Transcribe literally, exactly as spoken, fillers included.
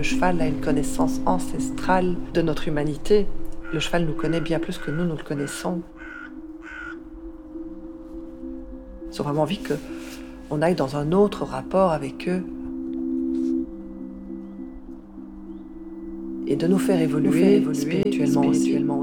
Le cheval a une connaissance ancestrale de notre humanité. Le cheval nous connaît bien plus que nous, nous le connaissons. Ils ont vraiment envie qu'on aille dans un autre rapport avec eux. Et de nous faire évoluer, nous faire évoluer spirituellement, spirituellement aussi.